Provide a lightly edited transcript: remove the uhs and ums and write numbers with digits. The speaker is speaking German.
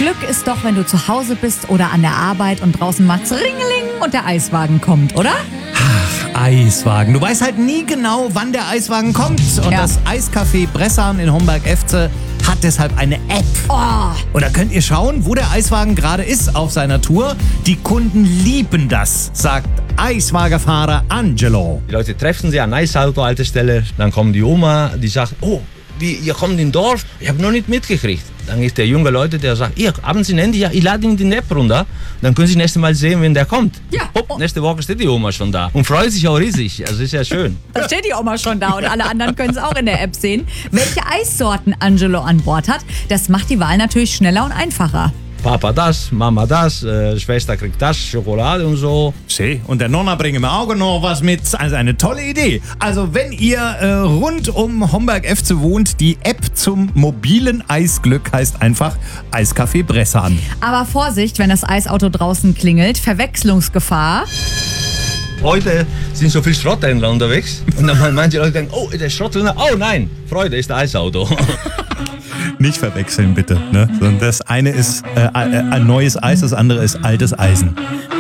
Glück ist doch, wenn du zu Hause bist oder an der Arbeit und draußen macht's Ringeling und der Eiswagen kommt, oder? Eiswagen. Du weißt halt nie genau, wann der Eiswagen kommt. Und das Eiscafé Bressan in Homberg-Efze hat deshalb eine App. Und da könnt ihr schauen, wo der Eiswagen gerade ist auf seiner Tour. Die Kunden lieben das, sagt Eiswagenfahrer Angelo. Die Leute treffen sich an Eisauto-Haltestelle, dann kommt die Oma, die sagt, oh, ihr kommt in Dorf? Ich habe noch nicht mitgekriegt. Dann ist der junge Leute, der sagt, haben Sie ein Handy? Ja, ich lade Ihnen die App runter. Dann können Sie das nächste Mal sehen, wenn der kommt. Ja. Hopp, nächste Woche steht die Oma schon da und freut sich auch riesig. Also ist ja schön. Da steht die Oma schon da und alle anderen können es auch in der App sehen. Welche Eissorten Angelo an Bord hat, das macht die Wahl natürlich schneller und einfacher. Papa das, Mama das, Schwester kriegt das, Schokolade und so. See, und der Nonna bringe mir auch noch was mit. Also eine tolle Idee. Also wenn ihr rund um Homberg-Efze wohnt, die App zum mobilen Eisglück heißt einfach Eiscafé Bressan. Aber Vorsicht, wenn das Eisauto draußen klingelt, Verwechslungsgefahr. Heute sind so viele Schrotthändler unterwegs und dann manche Leute denken, oh, der Schrotthändler, oh nein, Freude ist der Eisauto. Nicht verwechseln bitte. Ne? Das eine ist ein neues Eis, das andere ist altes Eisen.